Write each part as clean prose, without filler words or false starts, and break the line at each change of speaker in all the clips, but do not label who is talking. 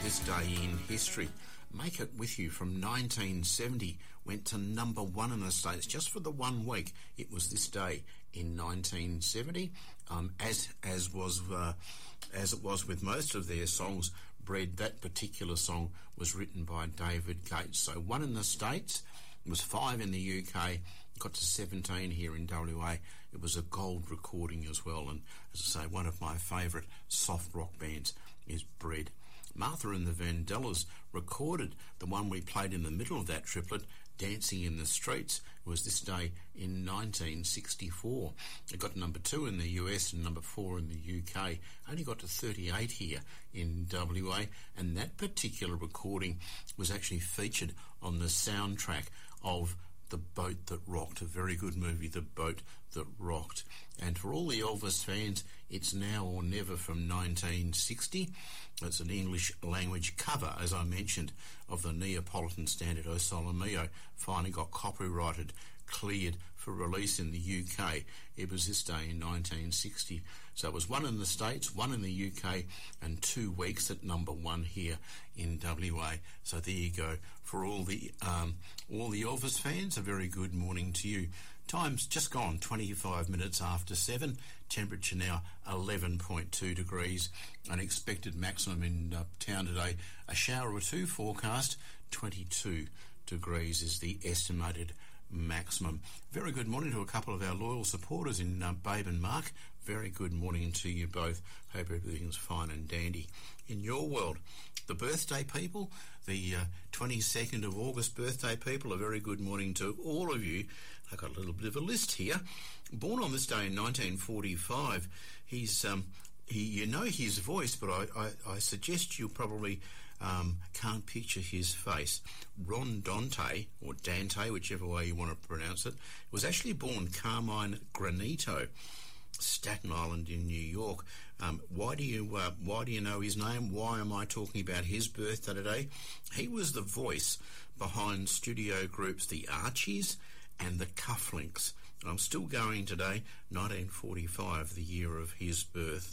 this day in history. Make It With You from 1970 went to number one in the States just for the 1 week. It was this day in 1970, as it was with most of their songs. Bread, that particular song was written by David Gates. So 1 in the States, it was 5 in the UK, got to 17 here in WA. It was a gold recording as well, and as I say, one of my favourite soft rock bands is Bread. Martha and the Vandellas recorded the one we played in the middle of that triplet, Dancing in the Streets. It was this day in 1964. It got to number 2 in the US and number 4 in the UK. Only got to 38 here in WA, and that particular recording was actually featured on the soundtrack of The Boat That Rocked, a very good movie, The Boat That Rocked. And for all the Elvis fans, it's Now or Never from 1960. It's an English language cover, as I mentioned, of the Neapolitan standard O Sole Mio. Finally got copyrighted, cleared for release in the UK. It was this day in 1960. So it was 1 in the States, 1 in the UK, and 2 weeks at number 1 here in WA. So there you go. For all the Elvis fans, a very good morning to you. Time's just gone, 25 minutes after 7. Temperature now 11.2 degrees. An expected maximum in town today, a shower or two forecast. 22 degrees is the estimated maximum. Very good morning to a couple of our loyal supporters in Babe and Mark. Very good morning to you both. Hope everything's fine and dandy in your world. The birthday people, the 22nd of August birthday people, a very good morning to all of you. I've got a little bit of a list here. Born on this day in 1945, you know his voice, but I suggest you probably can't picture his face. Ron Dante, or Dante, whichever way you want to pronounce it, was actually born Carmine Granito, Staten Island in New York. Why do you know his name? Why am I talking about his birthday today? He was the voice behind studio groups The Archies and the Cufflinks. I'm still going today, 1945, the year of his birth.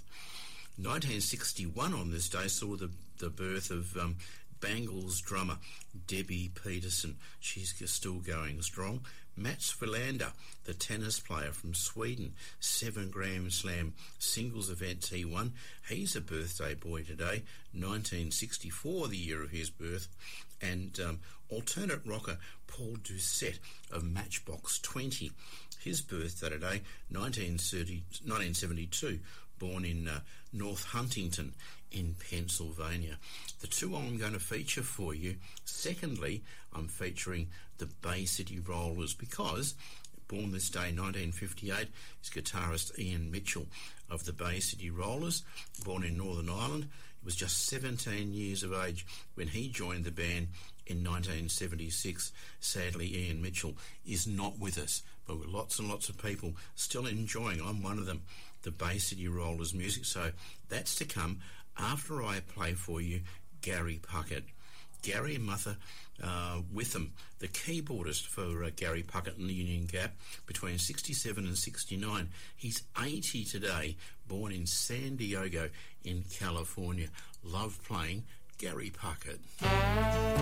1961 on this day saw the birth of Bangles drummer Debbie Peterson. She's still going strong. Mats Wilander, the tennis player from Sweden, 7 Grand Slam singles events he won. He's a birthday boy today, 1964, the year of his birth. And alternate rocker Paul Doucette of Matchbox 20. His birthday today, 1972, born in North Huntington in Pennsylvania. The two I'm going to feature for you. Secondly, I'm featuring the Bay City Rollers because, born this day, 1958, is guitarist Ian Mitchell of the Bay City Rollers, born in Northern Ireland. He was just 17 years of age when he joined the band in 1976. Sadly, Ian Mitchell is not with us, but with lots and lots of people still enjoying, I'm one of them, the Bay City Rollers music. So that's to come after I play for you Gary Puckett. Gary Muther Witham, the keyboardist for Gary Puckett and the Union Gap between 67 and 69. He's 80 today, born in San Diego in California. Love playing Gary Puckett.